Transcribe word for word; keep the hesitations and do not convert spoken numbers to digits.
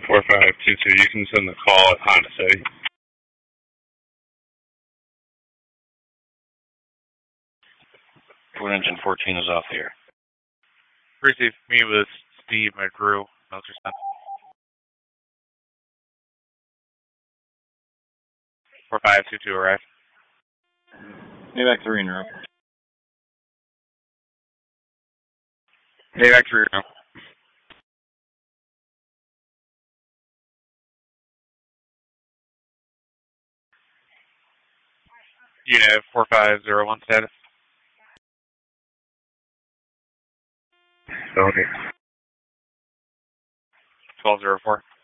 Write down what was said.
four five two two, you can send the call at Honda City. Twin engine fourteen is off the air. Receive me with Steve McGrew, Milterson. four five two two arrive. AVAC three in row. AVAC three in row. Unit four five zero one status. Okay. twelve zero four.